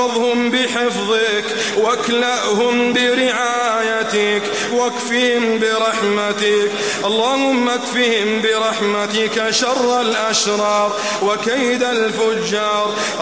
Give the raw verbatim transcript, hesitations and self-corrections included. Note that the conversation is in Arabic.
واحفظهم بحفظك واكلأهم برعايتك واكفهم برحمتك. اللهم اكفهم برحمتك شر الأشرار وكيد الفجار.